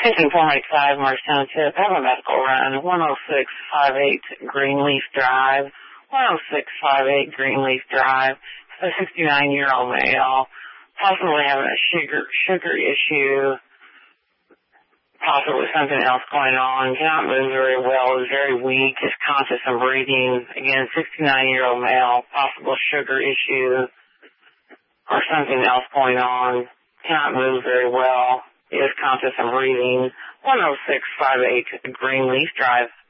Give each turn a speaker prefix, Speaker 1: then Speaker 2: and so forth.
Speaker 1: Patient 485, Morris Township. Have a medical run. 10658 Greenleaf Drive. 10658 Greenleaf Drive. A 69-year-old male. Possibly having a sugar issue. Possibly something else going on. Cannot move very well. Is very weak. Is conscious of breathing. Again, 69-year-old male. Possible sugar issue or something else going on. Cannot move very well. Is conscious of breathing. 10658 Greenleaf Drive.